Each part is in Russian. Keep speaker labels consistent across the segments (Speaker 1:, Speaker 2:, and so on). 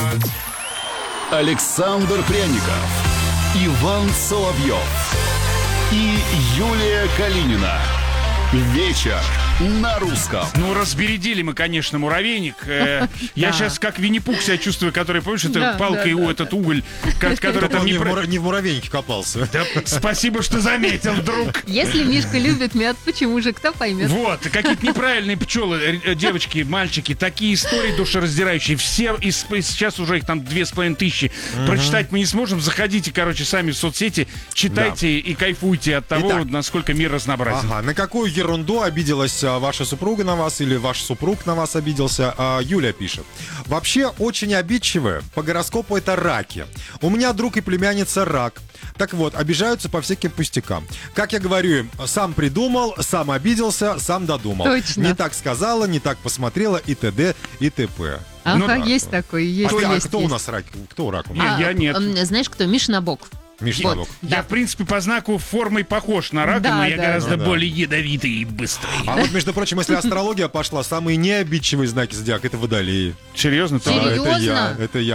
Speaker 1: Александр Пряников, Иван Соловьев и Юлия Калинина. Вечер на русском.
Speaker 2: Ну, разбередили мы, конечно, муравейник. Я сейчас как Винни-Пух себя чувствую, который, помнишь, это палкой этот уголь, который там
Speaker 3: не в муравейнике копался.
Speaker 2: Спасибо, что заметил, друг.
Speaker 4: Если Мишка любит мед, почему же, кто поймет?
Speaker 2: Вот, какие-то неправильные пчелы, девочки, мальчики, такие истории душераздирающие. Все, сейчас уже их там 2500. Прочитать мы не сможем. Заходите, короче, сами в соцсети, читайте и кайфуйте от того, насколько мир разнообразен.
Speaker 3: Ага, на какую ерунду обиделась ваша супруга на вас или ваш супруг на вас обиделся? Юля пишет. Вообще очень обидчивые. По гороскопу это раки. У меня друг и племянница рак. Так вот, обижаются по всяким пустякам. Как я говорю им, сам придумал, сам обиделся, сам додумал.
Speaker 4: Точно.
Speaker 3: Не так сказала, не так посмотрела и т.д. и т.п.
Speaker 4: Ага, есть такой, есть.
Speaker 3: Кто у нас рак? Кто рак у нас?
Speaker 2: Я нет.
Speaker 4: Знаешь, кто? Миша Набок.
Speaker 3: Миша
Speaker 4: Вот.
Speaker 3: Набок.
Speaker 2: Я, в принципе, по знаку формой похож на рака, но я гораздо более ядовитый и быстрый.
Speaker 3: А вот, между прочим, если астрология пошла, самые необидчивые знаки зодиака — это водолеи.
Speaker 2: Серьезно?
Speaker 4: Серьезно?
Speaker 3: Это я.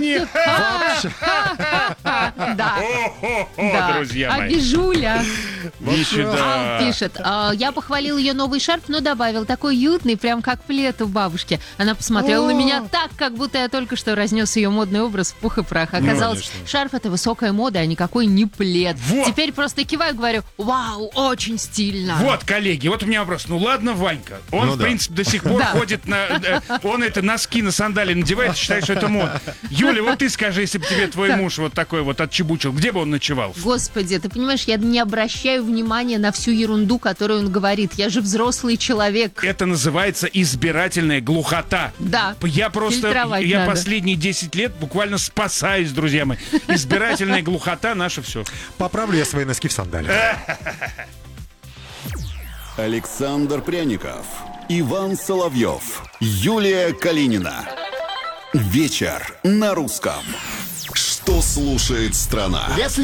Speaker 4: Да,
Speaker 2: друзья мои.
Speaker 4: Обижуля.
Speaker 2: Вообще, да.
Speaker 4: Пишет, я похвалил ее новый шарф, но добавил, такой уютный, прям как плед у бабушки. Она посмотрела на меня так, как будто я только что разнес ее модный образ в пух и прах. Оказалось, шарф — это высокая мода, а никакой не плед.
Speaker 2: Вот.
Speaker 4: Теперь просто киваю, говорю, вау, очень стильно.
Speaker 2: Вот, коллеги, вот у меня вопрос. Ну ладно, Ванька, он, в принципе, до сих пор ходит на... Он это носки на сандали надевает и считает, что это мод. Юля, вот ты скажи, если бы тебе твой муж вот такой вот отчебучил, где бы он ночевал?
Speaker 4: Господи, ты понимаешь, я не обращаю внимания на всю ерунду, которую он говорит. Я же взрослый человек.
Speaker 2: Это называется избирательная глухота.
Speaker 4: Да.
Speaker 2: Я
Speaker 4: Фильтровать надо.
Speaker 2: Последние 10 лет буквально спасаюсь, друзья мои. Избирательная глухота — наше все.
Speaker 3: Поправлю я свои носки в сандалиях.
Speaker 1: Александр Пряников, Иван Соловьев, Юлия Калинина. Вечер на русском. Что слушает страна?